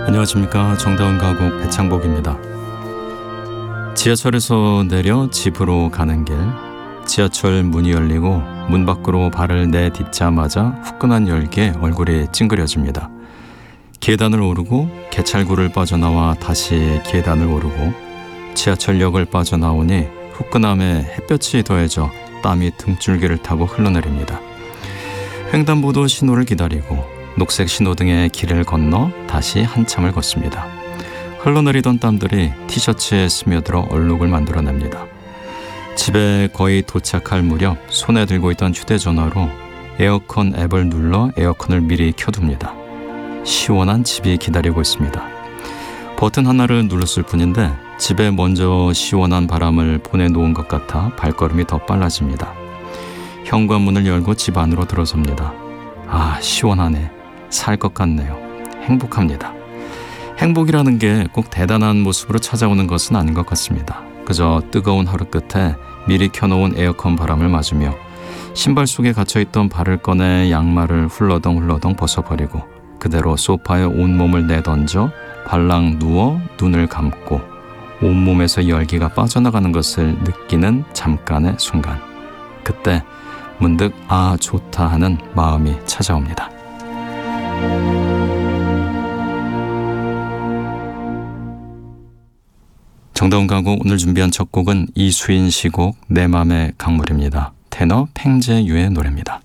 안녕하십니까. 정다운 가곡 배창복입니다. 지하철에서 내려 집으로 가는 길, 지하철 문이 열리고 문 밖으로 발을 내딛자마자 후끈한 열기에 얼굴이 찡그려집니다. 계단을 오르고 개찰구를 빠져나와 다시 계단을 오르고 지하철역을 빠져나오니 후끈함에 햇볕이 더해져 땀이 등줄기를 타고 흘러내립니다. 횡단보도 신호를 기다리고 녹색 신호등의 길을 건너 다시 한참을 걷습니다. 흘러내리던 땀들이 티셔츠에 스며들어 얼룩을 만들어냅니다. 집에 거의 도착할 무렵 손에 들고 있던 휴대전화로 에어컨 앱을 눌러 에어컨을 미리 켜둡니다. 시원한 집이 기다리고 있습니다. 버튼 하나를 눌렀을 뿐인데 집에 먼저 시원한 바람을 보내놓은 것 같아 발걸음이 더 빨라집니다. 현관문을 열고 집 안으로 들어섭니다. 아, 시원하네. 살 것 같네요. 행복합니다. 행복이라는 게 꼭 대단한 모습으로 찾아오는 것은 아닌 것 같습니다. 그저 뜨거운 하루 끝에 미리 켜놓은 에어컨 바람을 맞으며 신발 속에 갇혀있던 발을 꺼내 양말을 훌러덩 벗어버리고 그대로 소파에 온몸을 내던져 발랑 누워 눈을 감고 온몸에서 열기가 빠져나가는 것을 느끼는 잠깐의 순간, 그때 문득 아 좋다 하는 마음이 찾아옵니다. 정다운 가곡 오늘 준비한 첫 곡은 이수인 시곡 내 맘의 강물입니다. 테너 팽제유의 노래입니다.